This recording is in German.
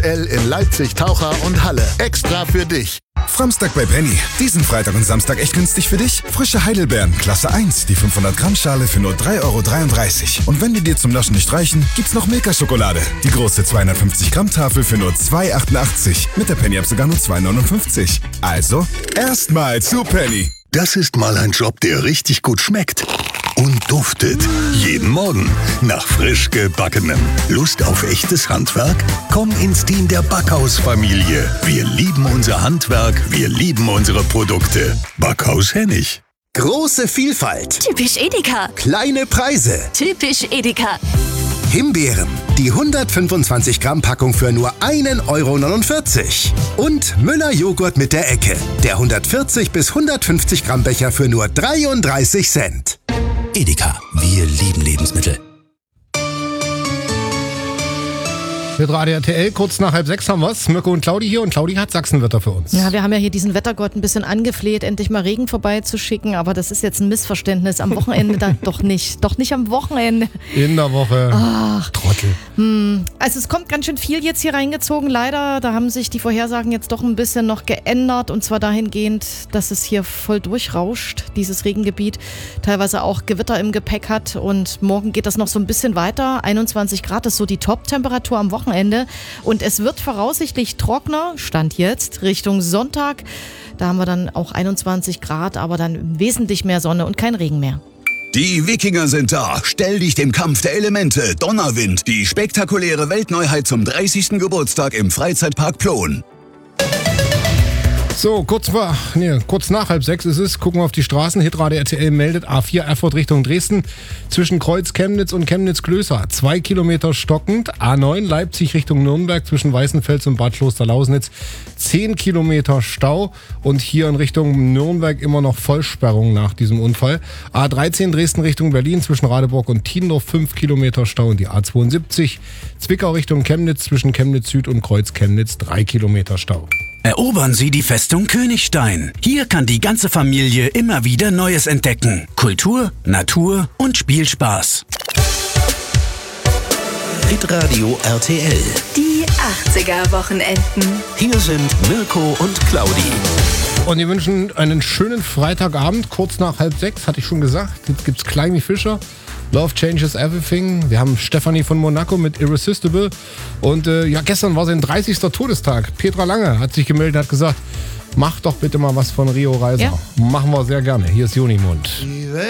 L in Leipzig, Taucher und Halle. Extra für dich. Samstag bei Penny. Diesen Freitag und Samstag echt günstig für dich? Frische Heidelbeeren, Klasse 1, die 500 Gramm Schale für nur 3,33 € Und wenn die dir zum Naschen nicht reichen, gibt's noch Milka-Schokolade. Die große 250 Gramm Tafel für nur 2,88 €. Mit der Penny-App sogar nur 2,59 €. Also, erstmal zu Penny. Das ist mal ein Job, der richtig gut schmeckt. Und duftet. Jeden Morgen nach frisch Gebackenem. Lust auf echtes Handwerk? Komm ins Team der Backhaus-Familie. Wir lieben unser Handwerk, wir lieben unsere Produkte. Backhaus Hennig. Große Vielfalt. Typisch Edeka. Kleine Preise. Typisch Edeka. Himbeeren. Die 125 Gramm Packung für nur 1,49 €. Und Müller Joghurt mit der Ecke. Der 140 bis 150 Gramm Becher für nur 33 Cent. Edeka, wir lieben Lebensmittel. Mit Radio RTL, kurz nach 5:30 haben wir's. Mirko und Claudi hier und Claudi hat Sachsenwetter für uns. Ja, wir haben ja hier diesen Wettergott ein bisschen angefleht, endlich mal Regen vorbeizuschicken, aber das ist jetzt ein Missverständnis. Am Wochenende dann doch nicht. Doch nicht am Wochenende. In der Woche. Ach. Trottel. Also es kommt ganz schön viel jetzt hier reingezogen, leider. Da haben sich die Vorhersagen jetzt doch ein bisschen noch geändert und zwar dahingehend, dass es hier voll durchrauscht, dieses Regengebiet. Teilweise auch Gewitter im Gepäck hat und morgen geht das noch so ein bisschen weiter. 21 Grad ist so die Top-Temperatur am Wochenende. Und es wird voraussichtlich trockener, Stand jetzt, Richtung Sonntag. Da haben wir dann auch 21 Grad, aber dann wesentlich mehr Sonne und kein Regen mehr. Die Wikinger sind da. Stell dich dem Kampf der Elemente. Donnerwind. Die spektakuläre Weltneuheit zum 30. Geburtstag im Freizeitpark Plon. So, kurz nach 5:30 ist es. Gucken wir auf die Straßen. Hitradio RTL meldet A4 Erfurt Richtung Dresden. Zwischen Kreuz Chemnitz und Chemnitz-Klößer 2 Kilometer stockend. A9 Leipzig Richtung Nürnberg zwischen Weißenfels und Bad Kloster-Lausnitz 10 Kilometer Stau. Und hier in Richtung Nürnberg immer noch Vollsperrung nach diesem Unfall. A13 Dresden Richtung Berlin zwischen Radeburg und Tiendorf 5 Kilometer Stau. Und die A72 Zwickau Richtung Chemnitz zwischen Chemnitz Süd und Kreuz Chemnitz 3 Kilometer Stau. Erobern Sie die Festung Königstein. Hier kann die ganze Familie immer wieder Neues entdecken. Kultur, Natur und Spielspaß. Hitradio RTL. Die 80er-Wochenenden. Hier sind Mirko und Claudi. Und wir wünschen einen schönen Freitagabend, kurz nach 5:30, hatte ich schon gesagt. Jetzt gibt's Climby Fischer. Love Changes Everything. Wir haben Stefanie von Monaco mit Irresistible. Und gestern war sein 30. Todestag. Petra Lange hat sich gemeldet und hat gesagt, mach doch bitte mal was von Rio Reiser. Ja. Machen wir sehr gerne. Hier ist Junimund.